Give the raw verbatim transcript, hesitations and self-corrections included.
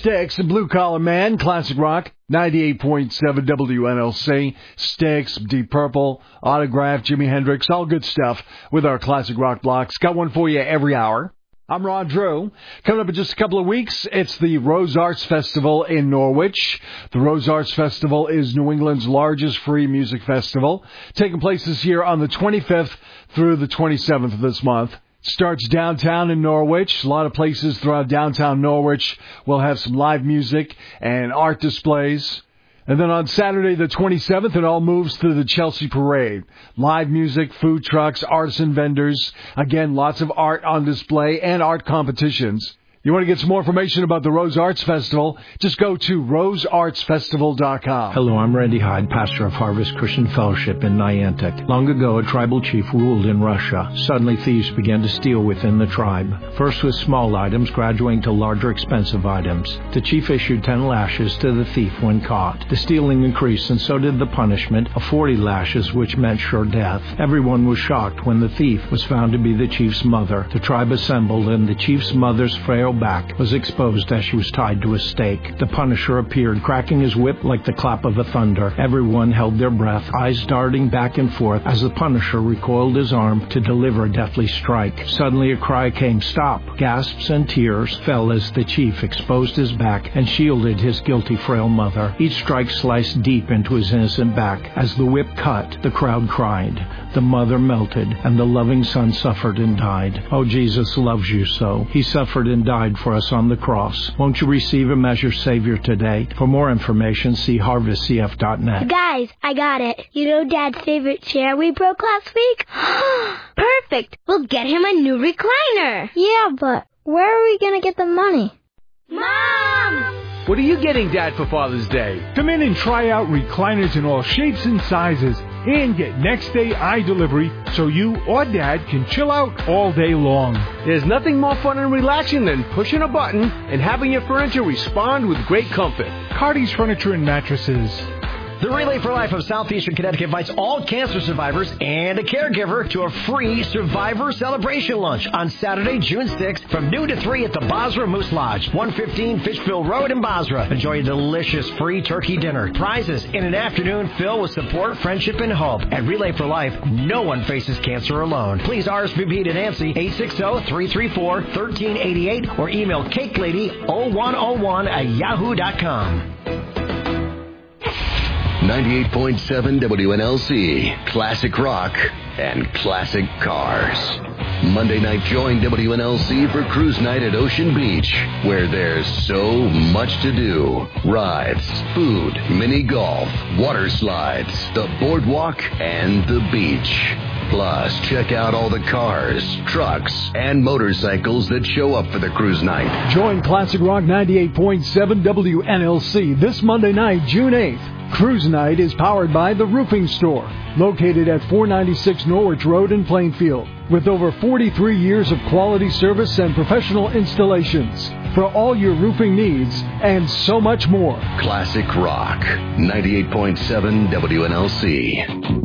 Styx and Blue Collar Man, Classic Rock, ninety-eight point seven W N L C. Styx, Deep Purple, Autograph, Jimi Hendrix, all good stuff with our Classic Rock blocks. Got one for you every hour. I'm Ron Drew. Coming up in just a couple of weeks, it's the Rose Arts Festival in Norwich. The Rose Arts Festival is New England's largest free music festival, taking place this year on the twenty-fifth through the twenty-seventh of this month. Starts downtown in Norwich. A lot of places throughout downtown Norwich will have some live music and art displays. And then on Saturday the twenty-seventh, it all moves to the Chelsea Parade. Live music, food trucks, artisan vendors. Again, lots of art on display and art competitions. You want to get some more information about the Rose Arts Festival? Just go to rose arts festival dot com. Hello, I'm Randy Hyde, pastor of Harvest Christian Fellowship in Niantic. Long ago, a tribal chief ruled in Russia. Suddenly, thieves began to steal within the tribe. First with small items, graduating to larger, expensive items. The chief issued ten lashes to the thief when caught. The stealing increased, and so did the punishment of forty lashes, which meant sure death. Everyone was shocked when the thief was found to be the chief's mother. The tribe assembled, and the chief's mother's frail back was exposed as she was tied to a stake. The Punisher appeared, cracking his whip like the clap of a thunder. Everyone held their breath, eyes darting back and forth as the Punisher recoiled his arm to deliver a deathly strike. Suddenly a cry came, "Stop!" Gasps and tears fell as the chief exposed his back and shielded his guilty frail mother. Each strike sliced deep into his innocent back. As the whip cut, the crowd cried. The mother melted, and the loving son suffered and died. Oh, Jesus loves you so. He suffered and died for us on the cross. Won't you receive him as your Savior today? For more information, see harvest c f dot net. Guys, I got it. You know Dad's favorite chair we broke last week? Perfect. We'll get him a new recliner. Yeah, but where are we going to get the money? Mom! What are you getting, Dad, for Father's Day? Come in and try out recliners in all shapes and sizes and get next day eye delivery so you or Dad can chill out all day long. There's nothing more fun and relaxing than pushing a button and having your furniture respond with great comfort. Cardi's Furniture and Mattresses. The Relay for Life of Southeastern Connecticut invites all cancer survivors and a caregiver to a free Survivor Celebration Lunch on Saturday, June sixth from noon to three at the Basra Moose Lodge, one fifteen Fitchville Road in Basra. Enjoy a delicious free turkey dinner, prizes, and an afternoon filled with support, friendship, and hope. At Relay for Life, no one faces cancer alone. Please R S V P to Nancy, eight six zero, three three four, one three eight eight, or email cakelady zero one zero one at yahoo dot com. ninety-eight point seven W N L C, Classic Rock and Classic Cars. Monday night, join W N L C for Cruise Night at Ocean Beach, where there's so much to do. Rides, food, mini golf, water slides, the boardwalk, and the beach. Plus, check out all the cars, trucks, and motorcycles that show up for the cruise night. Join Classic Rock ninety-eight point seven W N L C this Monday night, June eighth. Cruise Night is powered by The Roofing Store, located at four ninety-six Norwich Road in Plainfield, with over forty-three years of quality service and professional installations for all your roofing needs and so much more. Classic Rock, ninety-eight point seven W N L C.